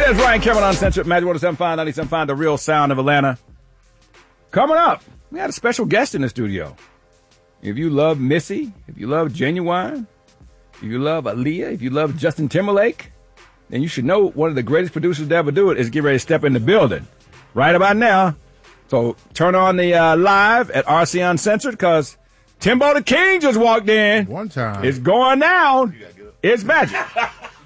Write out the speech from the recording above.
is Ryan Cameron Uncensored, Magic 107.5, 97.5, the real sound of Atlanta. Coming up, we had a special guest in the studio. If you love Missy, if you love Genuine, if you love Aaliyah, if you love Justin Timberlake, then you should know one of the greatest producers to ever do it is getting ready to step in the building right about now. So turn on the live at RC Uncensored because Timbo the King just walked in. One time. It's going down. It's Magic